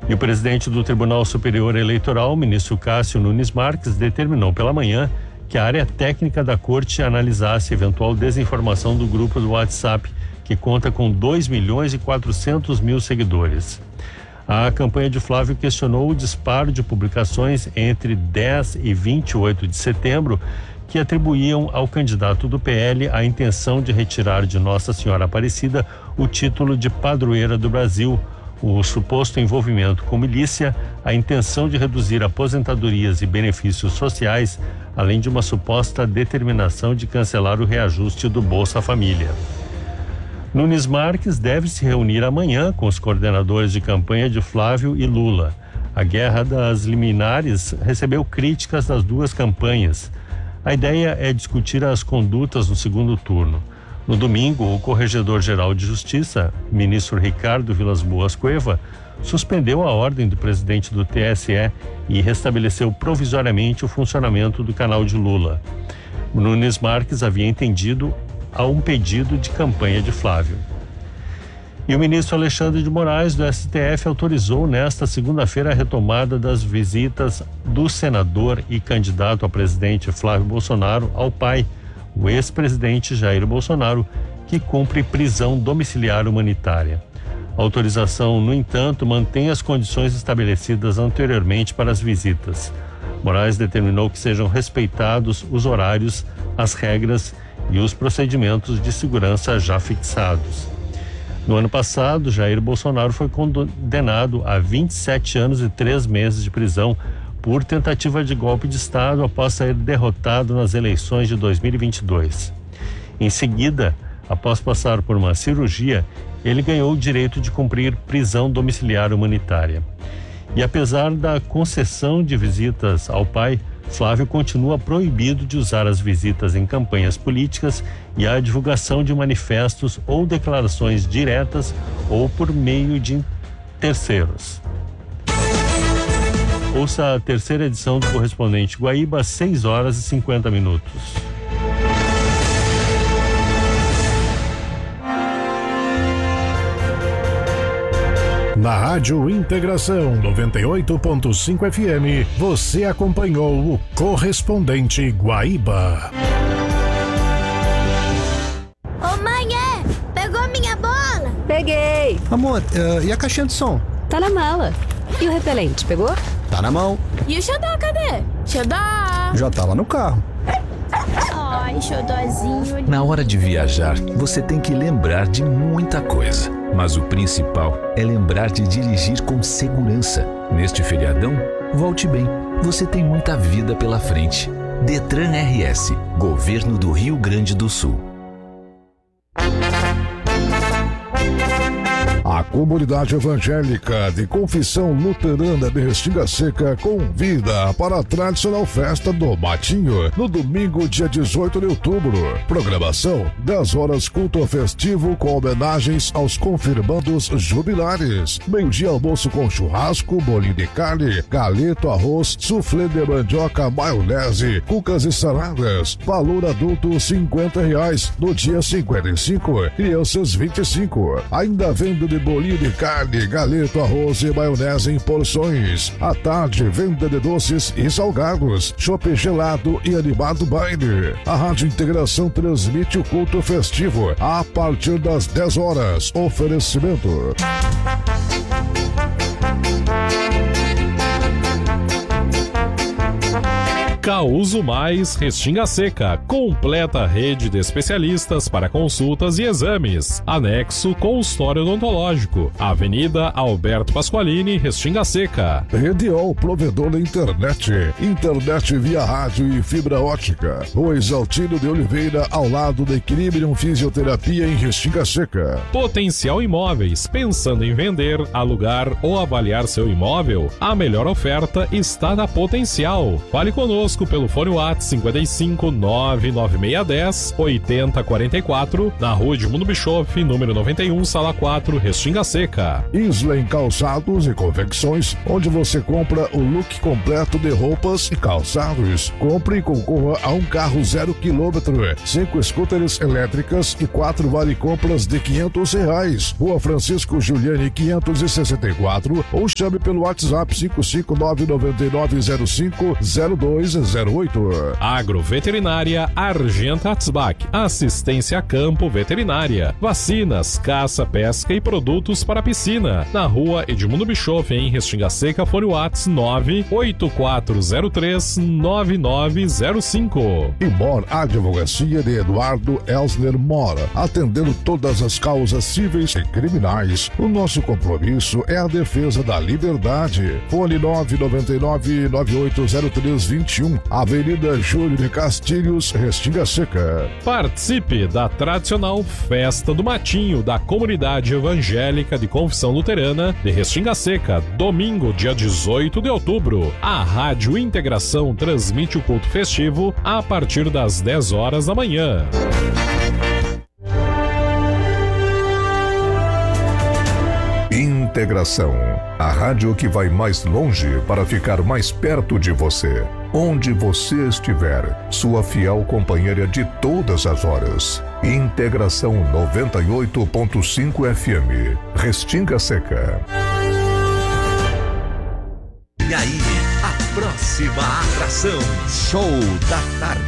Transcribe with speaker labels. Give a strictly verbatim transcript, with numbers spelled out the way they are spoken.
Speaker 1: E o presidente do Tribunal Superior Eleitoral, ministro Cássio Nunes Marques, determinou pela manhã que a área técnica da corte analisasse eventual desinformação do grupo do WhatsApp, que conta com dois milhões e quatrocentos mil seguidores. A campanha de Flávio questionou o disparo de publicações entre dez e vinte e oito de setembro que atribuíam ao candidato do P L a intenção de retirar de Nossa Senhora Aparecida o título de padroeira do Brasil, o suposto envolvimento com milícia, a intenção de reduzir aposentadorias e benefícios sociais, além de uma suposta determinação de cancelar o reajuste do Bolsa Família. Nunes Marques deve se reunir amanhã com os coordenadores de campanha de Flávio e Lula. A guerra das liminares recebeu críticas das duas campanhas. A ideia é discutir as condutas no segundo turno. No domingo, o Corregedor-Geral de Justiça, ministro Ricardo Vilas Boas Cueva, suspendeu a ordem do presidente do T S E e restabeleceu provisoriamente o funcionamento do canal de Lula. O Nunes Marques havia entendido a um pedido de campanha de Flávio. E o ministro Alexandre de Moraes, do S T F, autorizou nesta segunda-feira a retomada das visitas do senador e candidato a presidente Flávio Bolsonaro ao pai, o ex-presidente Jair Bolsonaro, que cumpre prisão domiciliar humanitária. A autorização, no entanto, mantém as condições estabelecidas anteriormente para as visitas. Moraes determinou que sejam respeitados os horários, as regras e os procedimentos de segurança já fixados. No ano passado, Jair Bolsonaro foi condenado a vinte e sete anos e três meses de prisão por tentativa de golpe de Estado após ser derrotado nas eleições de dois mil e vinte e dois. Em seguida, após passar por uma cirurgia, ele ganhou o direito de cumprir prisão domiciliar humanitária. E apesar da concessão de visitas ao pai, Flávio continua proibido de usar as visitas em campanhas políticas e a divulgação de manifestos ou declarações diretas ou por meio de terceiros. Ouça a terceira edição do Correspondente Guaíba às seis horas e cinquenta minutos.
Speaker 2: Na Rádio Integração noventa e oito ponto cinco F M, você acompanhou o Correspondente Guaíba.
Speaker 3: Ô mãe, pegou minha bola?
Speaker 4: Peguei.
Speaker 5: Amor, uh, e a caixinha de som?
Speaker 4: Tá na mala. E o repelente, pegou?
Speaker 5: Tá na mão.
Speaker 3: E o xodó, cadê? Xodó!
Speaker 5: Já tá lá no carro.
Speaker 3: Ai, xodózinho.
Speaker 6: Na hora de viajar, você tem que lembrar de muita coisa. Mas o principal é lembrar de dirigir com segurança. Neste feriadão, volte bem. Você tem muita vida pela frente. Detran R S, Governo do Rio Grande do Sul.
Speaker 2: A comunidade evangélica de Confissão Luterana de Restinga Seca convida para a tradicional festa do Matinho no domingo, dia dezoito de outubro. Programação: dez horas culto festivo com homenagens aos confirmandos jubilares. Meio-dia almoço com churrasco, bolinho de carne, galeto, arroz, suflê de mandioca, maionese, cucas e saladas. Valor adulto cinquenta reais. No dia cinquenta e cinco, crianças vinte e cinco. Ainda venda de bolinho de carne, galeto, arroz e maionese em porções. À tarde, venda de doces e salgados, chopp gelado e animado baile. A Rádio Integração transmite o culto festivo a partir das dez horas. Oferecimento.
Speaker 7: Causo Mais Restinga Seca, completa rede de especialistas para consultas e exames. Anexo consultório odontológico. Avenida Alberto Pasqualini, Restinga Seca.
Speaker 2: Rediol, provedor da internet. Internet via rádio e fibra ótica. Rua Exaltino de Oliveira, ao lado da Equilibrium Fisioterapia em Restinga Seca.
Speaker 7: Potencial Imóveis. Pensando em vender, alugar ou avaliar seu imóvel? A melhor oferta está na Potencial. Fale conosco. conosco pelo fone WhatsApp cinquenta e cinco, nove nove seis dez, oitenta quarenta e quatro, na rua Edmundo Bischoff, número noventa e um, sala quatro, Restinga Seca.
Speaker 2: Islen Calçados e Confecções, onde você compra o look completo de roupas e calçados. Compre e concorra a um carro zero quilômetro, cinco scooters elétricas e quatro vale-compras de quinhentos reais. Rua Francisco Giuliani quinhentos e sessenta e quatro, ou chame pelo WhatsApp cinco cinco nove nove nove zero cinco zero dois zero oito.
Speaker 7: Agroveterinária Argenta Atzbach, assistência a campo veterinária, vacinas, caça, pesca e produtos para piscina. Na rua Edmundo Bischoff, em Restinga Seca, fone WhatsApp nove oito quatro zero três nove nove zero cinco.
Speaker 2: E Mor Advocacia de Eduardo Elsner Mora, atendendo todas as causas cíveis e criminais. O nosso compromisso é a defesa da liberdade. Fone nove nove nove nove oito zero três dois um, Avenida Júlio de Castilhos, Restinga Seca.
Speaker 7: Participe da tradicional Festa do Matinho da Comunidade Evangélica de Confissão Luterana de Restinga Seca, domingo, dia dezoito de outubro. A Rádio Integração transmite o culto festivo a partir das dez horas da manhã.
Speaker 2: Integração, a rádio que vai mais longe para ficar mais perto de você. Onde você estiver, sua fiel companheira de todas as horas. Integração noventa e oito ponto cinco F M, Restinga Seca.
Speaker 8: E aí, a próxima atração, Show da Tarde.